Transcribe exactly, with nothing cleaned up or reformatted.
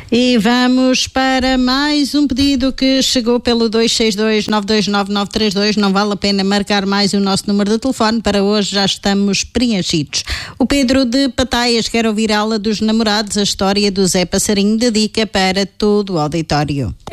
E vamos para mais um pedido que chegou pelo dois seis dois, nove dois nove, nove três dois. Não vale a pena marcar mais o nosso número de telefone. Para hoje já estamos preenchidos. O Pedro de Pataias quer ouvir a aula dos namorados, a história do Zé Passarinho, dedica para todo o auditório.